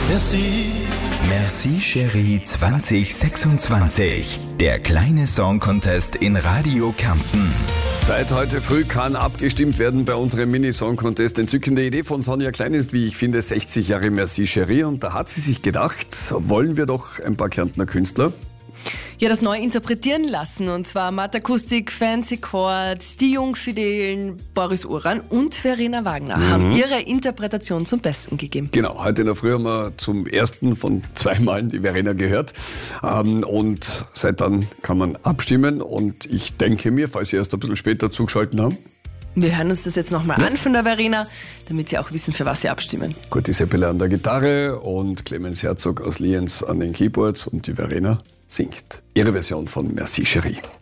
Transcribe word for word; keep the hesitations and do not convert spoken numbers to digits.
Merci. Merci Chérie zwanzig sechsundzwanzig. Der kleine Song Contest in Radio Kärnten. Seit heute früh kann abgestimmt werden bei unserem Mini-Song-Contest. Entzückende Idee von Sonja Klein ist, wie ich finde, sechzig Jahre Merci Chérie. Und da hat sie sich gedacht, wollen wir doch ein paar Kärntner Künstler Ja, das neu interpretieren lassen. Und zwar Matt Akustik, Fancy Chords, die Jungfidelen, Boris Uran und Verena Wagner mhm. haben ihre Interpretation zum Besten gegeben. Genau, heute in der Früh haben wir zum ersten von zwei Malen die Verena gehört. Ähm, und seit dann kann man abstimmen. Und ich denke mir, falls Sie erst ein bisschen später zugeschaltet haben, wir hören uns das jetzt nochmal ja. an von der Verena, damit Sie auch wissen, für was Sie abstimmen. Kurti Seppele an der Gitarre und Clemens Herzog aus Lienz an den Keyboards und die Verena singt ihre Version von Merci Chérie.